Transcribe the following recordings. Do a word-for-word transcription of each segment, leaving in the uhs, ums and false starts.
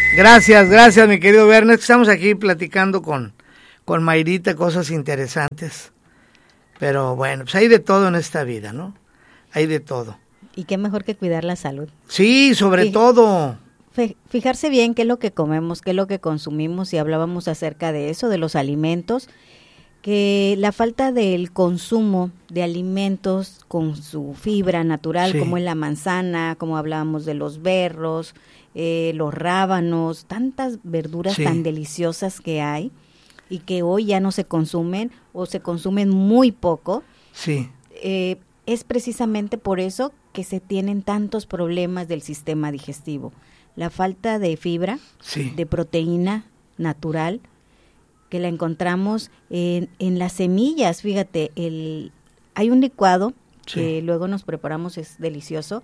Gracias, gracias mi querido Bernet. Estamos aquí platicando con, con Mayrita cosas interesantes. Pero bueno, pues hay de todo en esta vida, ¿no? Hay de todo. Y qué mejor que cuidar la salud. Sí, sobre Fij- todo. Fijarse bien qué es lo que comemos, qué es lo que consumimos, y hablábamos acerca de eso, de los alimentos, que la falta del consumo de alimentos con su fibra natural, sí, como es la manzana, como hablábamos de los berros, eh, los rábanos, tantas verduras sí. tan deliciosas que hay y que hoy ya no se consumen o se consumen muy poco. Sí. Eh, es precisamente por eso que se tienen tantos problemas del sistema digestivo. La falta de fibra, sí. de proteína natural, que la encontramos en, en las semillas. Fíjate, el, hay un licuado sí. que luego nos preparamos, es delicioso.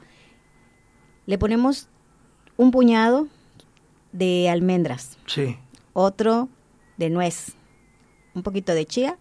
Le ponemos un puñado de almendras, sí. otro de nuez, un poquito de chía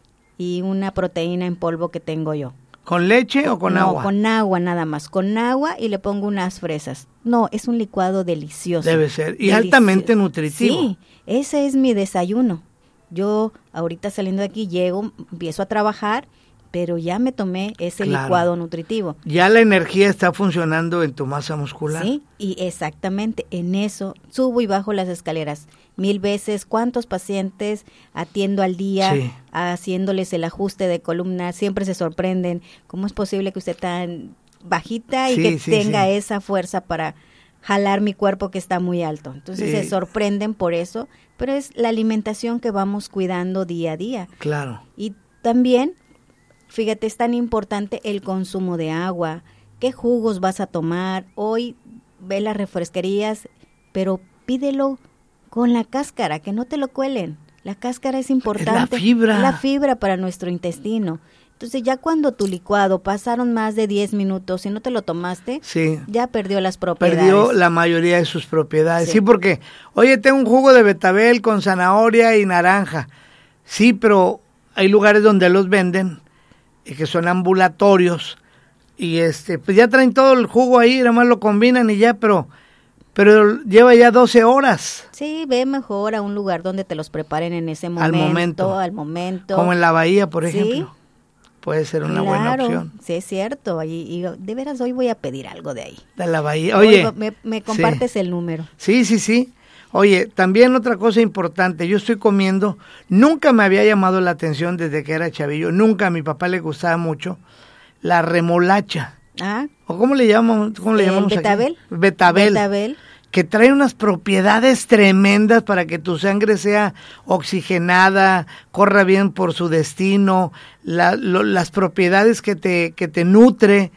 y una proteína en polvo que tengo yo. ¿Con leche o con no, agua? No, con agua nada más, con agua, y le pongo unas fresas. No, es un licuado delicioso. Debe ser, y delicioso. altamente nutritivo. Sí, ese es mi desayuno. Yo ahorita saliendo de aquí llego, empiezo a trabajar, pero ya me tomé ese claro. licuado nutritivo. Ya la energía está funcionando en tu masa muscular. Sí, y exactamente, en eso subo y bajo las escaleras mil veces. ¿Cuántos pacientes atiendo al día sí. haciéndoles el ajuste de columna? Siempre se sorprenden. ¿Cómo es posible que usted tan bajita y sí, que sí, tenga sí. esa fuerza para jalar mi cuerpo que está muy alto? Entonces sí. se sorprenden por eso, pero es la alimentación que vamos cuidando día a día. Claro. Y también, fíjate, es tan importante el consumo de agua. ¿Qué jugos vas a tomar? Hoy ve las refresquerías, pero pídelo con la cáscara, que no te lo cuelen. La cáscara es importante. Es la fibra. La fibra para nuestro intestino. Entonces ya cuando tu licuado pasaron más de diez minutos y no te lo tomaste, sí. ya perdió las propiedades. Perdió la mayoría de sus propiedades. Sí. sí, porque, oye, tengo un jugo de betabel con zanahoria y naranja. Sí, pero hay lugares donde los venden, que son ambulatorios, y este, pues ya traen todo el jugo ahí, nada más lo combinan y ya, pero, pero lleva ya doce horas. Sí, ve mejor a un lugar donde te los preparen en ese momento. Al momento. Al momento. Como en la bahía, por ejemplo. Sí. Puede ser una claro, buena opción. Sí, es cierto. Y, y de veras hoy voy a pedir algo de ahí. De la bahía. Oye. Hoy, me, me compartes sí. el número. Sí, sí, sí. Oye, también otra cosa importante, yo estoy comiendo, nunca me había llamado la atención desde que era chavillo, nunca a mi papá le gustaba mucho la remolacha. Ah. ¿O cómo le llamamos? ¿Cómo le llamamos betabel. Aquí? Betabel. Betabel. Que trae unas propiedades tremendas para que tu sangre sea oxigenada, corra bien por su destino, la, lo, las propiedades que te, que te nutre,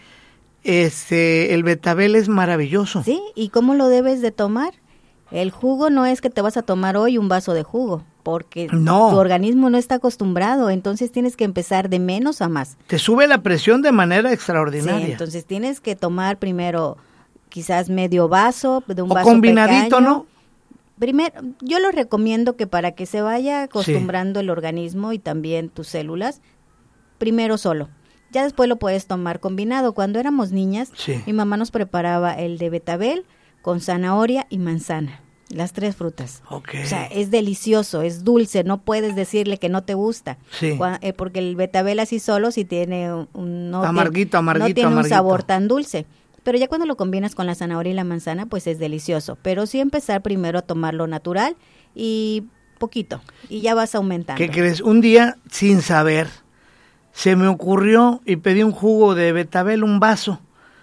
este, el betabel es maravilloso. Sí, ¿y cómo lo debes de tomar? El jugo no es que te vas a tomar hoy un vaso de jugo, porque no. tu organismo no está acostumbrado, entonces tienes que empezar de menos a más. Te sube la presión de manera extraordinaria. Sí, entonces tienes que tomar primero quizás medio vaso, de un o vaso combinadito, pequeño. ¿no? Primero, yo lo recomiendo que para que se vaya acostumbrando sí. el organismo y también tus células, primero solo. Ya después lo puedes tomar combinado. Cuando éramos niñas, sí. mi mamá nos preparaba el de betabel con zanahoria y manzana, las tres frutas. Okay. O sea, es delicioso, es dulce, no puedes decirle que no te gusta. Sí. Cuando, eh, porque el betabel así solo sí tiene un... No amarguito, tiene, amarguito, no tiene amarguito. un sabor tan dulce. Pero ya cuando lo combinas con la zanahoria y la manzana, pues es delicioso. Pero sí empezar primero a tomarlo natural y poquito, y ya vas aumentando. ¿Qué crees? Un día, sin saber, se me ocurrió y pedí un jugo de betabel, un vaso.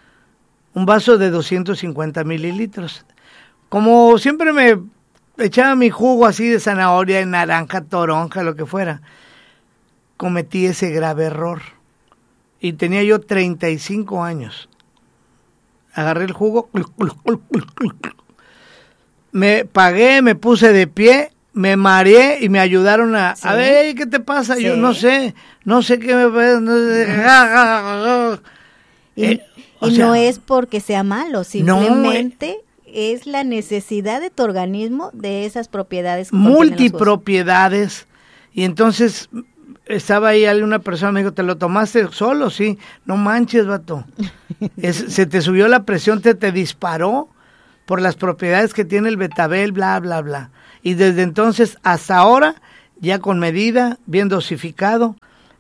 Un vaso de doscientos cincuenta mililitros. Como siempre me echaba mi jugo así de zanahoria, de naranja, toronja, lo que fuera, cometí ese grave error. Y tenía yo treinta y cinco años. Agarré el jugo, me pagué, me puse de pie, me mareé y me ayudaron a, ¿sí? a ver, ¿qué te pasa? Sí. Yo no sé, no sé qué me pasa. No sé. Y, eh, y sea, no es porque sea malo, simplemente no, es la necesidad de tu organismo de esas propiedades. Multipropiedades. Y entonces estaba ahí una persona, me dijo, ¿te lo tomaste solo? Sí. No manches, vato. Es, se te subió la presión, te, te disparó. por las propiedades que tiene el betabel, bla, bla, bla. Y desde entonces hasta ahora, ya con medida, bien dosificado,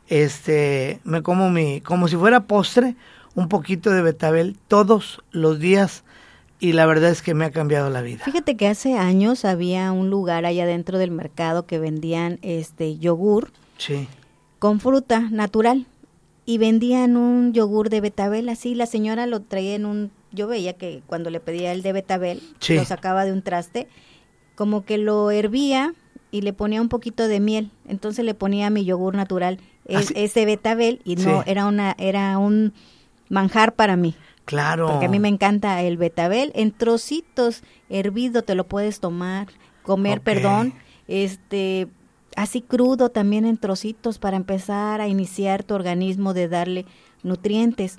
este, me como mi, como si fuera postre, un poquito de betabel todos los días, y la verdad es que me ha cambiado la vida. Fíjate que hace años había un lugar allá dentro del mercado que vendían este yogur sí. con fruta natural, y vendían un yogur de betabel así, la señora lo traía en un, yo veía que cuando le pedía el de betabel, sí. lo sacaba de un traste, como que lo hervía y le ponía un poquito de miel, entonces le ponía mi yogur natural, es, ese betabel, y no, sí. era una, era un manjar para mí. Claro. Porque a mí me encanta el betabel, en trocitos, hervido te lo puedes tomar, comer, okay. perdón, este, así crudo también en trocitos para empezar a iniciar tu organismo de darle nutrientes.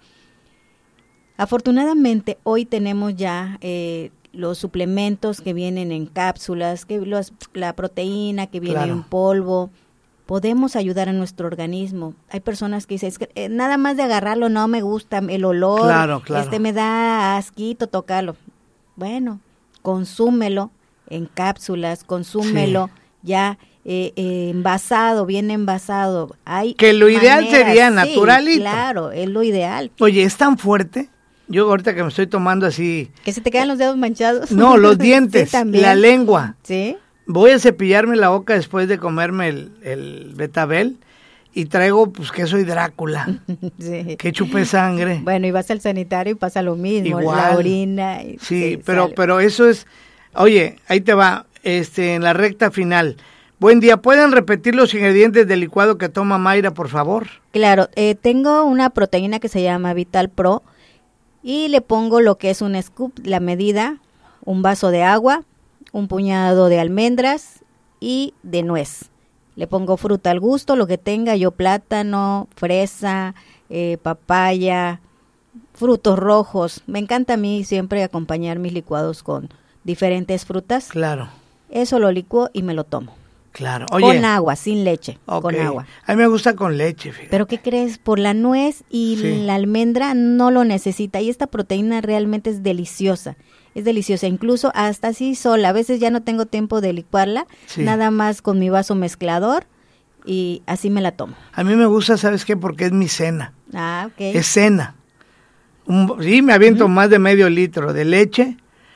Afortunadamente hoy tenemos ya eh, los suplementos que vienen en cápsulas, que los, la proteína que viene claro. en polvo. Podemos ayudar a nuestro organismo. Hay personas que dicen, es que, eh, nada más de agarrarlo no me gusta, el olor, claro, claro. este me da asquito tocarlo. Bueno, consúmelo en cápsulas, consúmelo sí. ya eh, eh, envasado, bien envasado. Hay que lo ideal maneras, sería naturalito. Sí, claro, es lo ideal. Oye, es tan fuerte. Yo ahorita que me estoy tomando así. Que se te quedan los dedos manchados. No, los dientes, sí, la lengua. Sí. Voy a cepillarme la boca después de comerme el, el betabel y traigo, pues, que soy Drácula, sí. que chupé sangre. Bueno, y vas al sanitario y pasa lo mismo, igual. La orina. Y sí, pero sale. pero eso es, oye, ahí te va, este, en la recta final. Buen día, ¿pueden repetir los ingredientes del licuado que toma Mayra, por favor? Claro, eh, tengo una proteína que se llama Vital Pro y le pongo lo que es un scoop, la medida, un vaso de agua, un puñado de almendras y de nuez. Le pongo fruta al gusto, lo que tenga yo, plátano, fresa, eh, papaya, frutos rojos. Me encanta a mí siempre acompañar mis licuados con diferentes frutas. Claro. Eso lo licuo y me lo tomo. Claro. Oye, con agua, sin leche, okay. con agua. A mí me gusta con leche, fíjate. Pero ¿qué crees? Por la nuez y sí. la almendra no lo necesita. Y esta proteína realmente es deliciosa. Es deliciosa, incluso hasta así sola. A veces ya no tengo tiempo de licuarla, sí. nada más con mi vaso mezclador y así me la tomo. A mí me gusta, ¿sabes qué? Porque es mi cena. Ah, ok. Es cena. Un, sí, me aviento uh-huh. más de medio litro de leche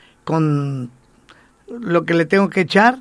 con lo que le tengo que echar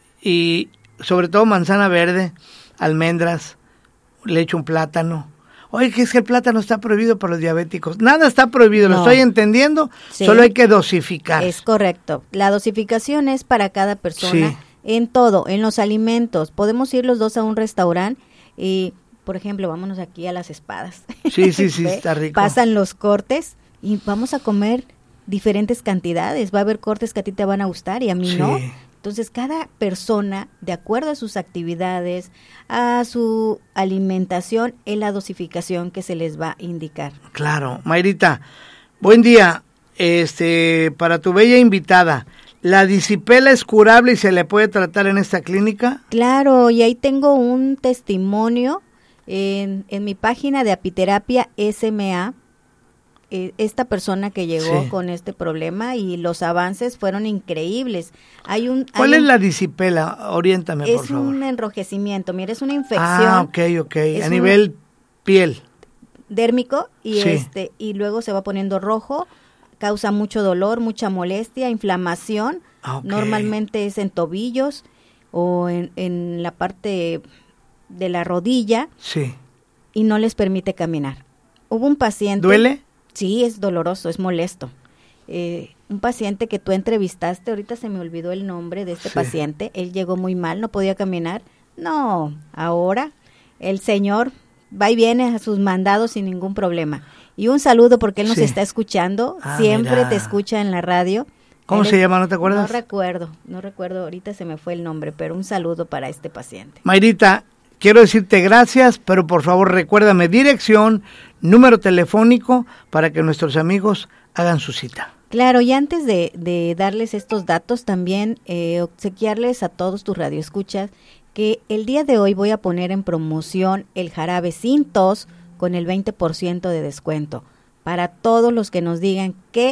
y sobre todo manzana verde, almendras, le echo un plátano. Oye, que es que el plátano está prohibido para los diabéticos. Nada está prohibido, no. Lo estoy entendiendo, sí. Solo hay que dosificar. Es correcto. La dosificación es para cada persona, sí. en todo, en los alimentos. Podemos ir los dos a un restaurante y, por ejemplo, vámonos aquí a Las Espadas. Sí, sí, sí, está rico. Pasan los cortes y vamos a comer diferentes cantidades. Va a haber cortes que a ti te van a gustar y a mí sí. no. Entonces, cada persona, de acuerdo a sus actividades, a su alimentación, es la dosificación que se les va a indicar. Claro. Mayrita, buen día. Este, para tu bella invitada, ¿la disipela es curable y se le puede tratar en esta clínica? Claro, y ahí tengo un testimonio en, en mi página de Apiterapia S M A. Esta persona que llegó sí. con este problema y los avances fueron increíbles. Hay un ¿Cuál hay es un, la disipela? Oriéntame, por favor. Es un enrojecimiento, mira, es una infección. Ah, ok, ok, a nivel piel. Dérmico y sí. este y luego se va poniendo rojo, causa mucho dolor, mucha molestia, inflamación. Okay. Normalmente es en tobillos o en, en la parte de la rodilla. Sí. Y no les permite caminar. Hubo un paciente. ¿Duele? Sí, es doloroso, es molesto. Eh, un paciente que tú entrevistaste, ahorita se me olvidó el nombre de este sí. paciente, él llegó muy mal, no podía caminar. No, ahora el señor va y viene a sus mandados sin ningún problema. Y un saludo porque él nos sí. está escuchando, ah, siempre mira. Te escucha en la radio. ¿Cómo él se es, llama? ¿No te acuerdas? No recuerdo, no recuerdo, ahorita se me fue el nombre, pero un saludo para este paciente. Mayrita, quiero decirte gracias, pero por favor recuérdame dirección, número telefónico para que nuestros amigos hagan su cita. Claro, y antes de, de darles estos datos, también eh, obsequiarles a todos tus radioescuchas que el día de hoy voy a poner en promoción el jarabe sin tos con el veinte por ciento de descuento para todos los que nos digan que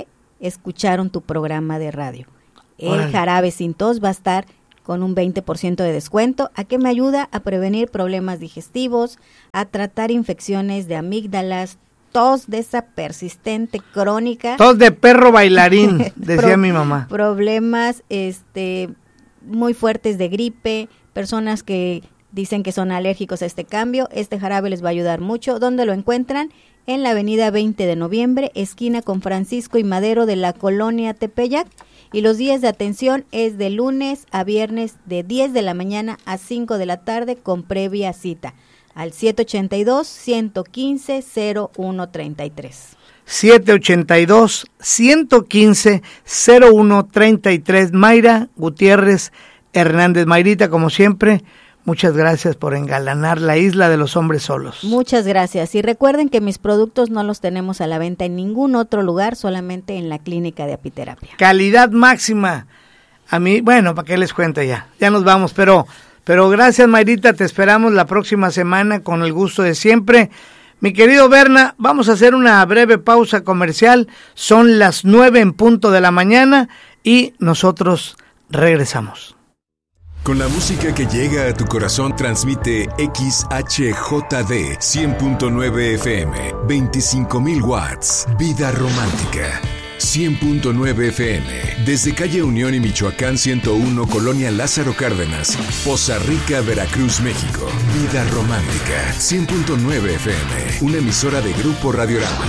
escucharon tu programa de radio. El Órale. jarabe sin tos va a estar con un veinte por ciento de descuento. ¿A qué me ayuda? A prevenir problemas digestivos, a tratar infecciones de amígdalas, tos de esa persistente crónica. Tos de perro bailarín, decía Pro- mi mamá. Problemas este, muy fuertes de gripe, personas que dicen que son alérgicos a este cambio. Este jarabe les va a ayudar mucho. ¿Dónde lo encuentran? En la avenida veinte de noviembre, esquina con Francisco y Madero de la colonia Tepeyac. Y los días de atención es de lunes a viernes de diez de la mañana a cinco de la tarde con previa cita al siete ochenta y dos, ciento quince, cero uno treinta y tres. siete ochenta y dos, ciento quince, cero uno treinta y tres. Mayra Gutiérrez Hernández. Mayrita, como siempre, muchas gracias por engalanar la isla de los hombres solos. Muchas gracias. Y recuerden que mis productos no los tenemos a la venta en ningún otro lugar, solamente en la clínica de apiterapia. Calidad máxima. A mí, bueno, ¿para qué les cuento ya? Ya nos vamos, pero, pero gracias, Mayrita, te esperamos la próxima semana con el gusto de siempre. Mi querido Berna, vamos a hacer una breve pausa comercial. Son las nueve en punto de la mañana y nosotros regresamos. Con la música que llega a tu corazón transmite X H J D cien punto nueve F M, veinticinco mil watts. Vida romántica. cien punto nueve F M, desde calle Unión y Michoacán ciento uno, Colonia Lázaro Cárdenas, Poza Rica, Veracruz, México. Vida romántica. cien punto nueve F M, una emisora de Grupo Radiorama.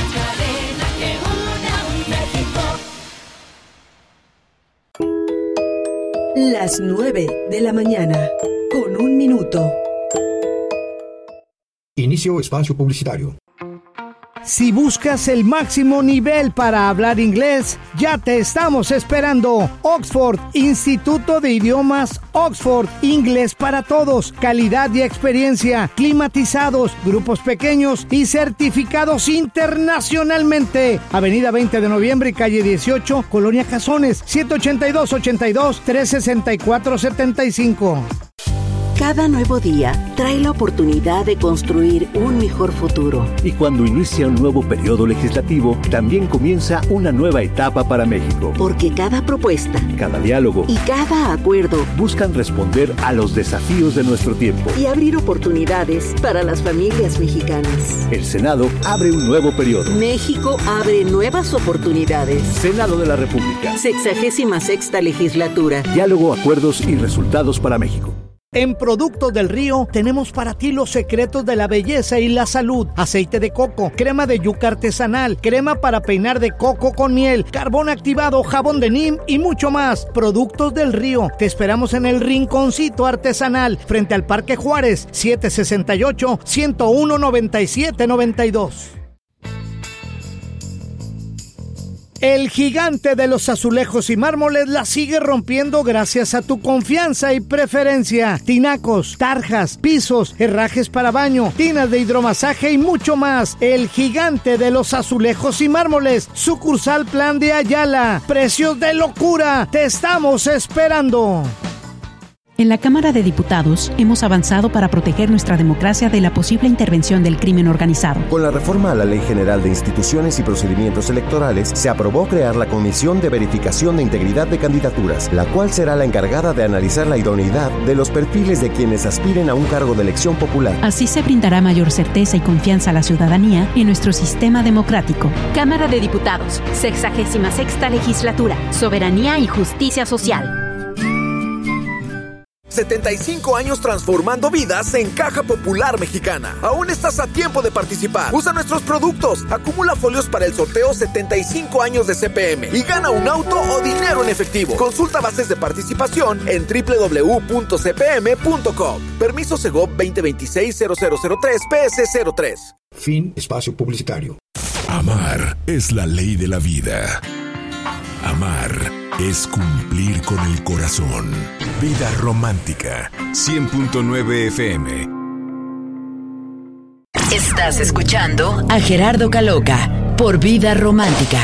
Las nueve de la mañana, con un minuto. Inicio espacio publicitario. Si buscas el máximo nivel para hablar inglés, ya te estamos esperando. Oxford, Instituto de Idiomas Oxford, inglés para todos, calidad y experiencia, climatizados, grupos pequeños y certificados internacionalmente. Avenida veinte de noviembre, calle dieciocho, Colonia Cazones, siete ochenta y dos, ochenta y dos, trescientos sesenta y cuatro, setenta y cinco. Cada nuevo día trae la oportunidad de construir un mejor futuro. Y cuando inicia un nuevo periodo legislativo, también comienza una nueva etapa para México. Porque cada propuesta, cada diálogo y cada acuerdo buscan responder a los desafíos de nuestro tiempo y abrir oportunidades para las familias mexicanas. El Senado abre un nuevo periodo. México abre nuevas oportunidades. Senado de la República. Sexagésima sexta legislatura. Diálogo, acuerdos y resultados para México. En Productos del Río tenemos para ti los secretos de la belleza y la salud. Aceite de coco, crema de yuca artesanal, crema para peinar de coco con miel, carbón activado, jabón de Nim y mucho más. Productos del Río. Te esperamos en el Rinconcito Artesanal, frente al Parque Juárez, siete sesenta y ocho, ciento uno, noventa y siete noventa y dos. El gigante de los azulejos y mármoles la sigue rompiendo gracias a tu confianza y preferencia. Tinacos, tarjas, pisos, herrajes para baño, tinas de hidromasaje y mucho más. El gigante de los azulejos y mármoles, sucursal Plan de Ayala. Precios de locura, te estamos esperando. En la Cámara de Diputados hemos avanzado para proteger nuestra democracia de la posible intervención del crimen organizado. Con la reforma a la Ley General de Instituciones y Procedimientos Electorales, se aprobó crear la Comisión de Verificación de Integridad de Candidaturas, la cual será la encargada de analizar la idoneidad de los perfiles de quienes aspiren a un cargo de elección popular. Así se brindará mayor certeza y confianza a la ciudadanía en nuestro sistema democrático. Cámara de Diputados, sexagésima sexta legislatura, soberanía y justicia social. setenta y cinco años transformando vidas en Caja Popular Mexicana. Aún estás a tiempo de participar. Usa nuestros productos. Acumula folios para el sorteo setenta y cinco años de C P M y gana un auto o dinero en efectivo. Consulta bases de participación en doble u doble u doble u punto c p m punto com. Permiso Segov veinte veintiséis cero cero cero tres P S cero tres. Fin espacio publicitario. Amar es la ley de la vida. Amar es cumplir con el corazón. Vida romántica. cien punto nueve F M. Estás escuchando a Gerardo Caloca por Vida Romántica.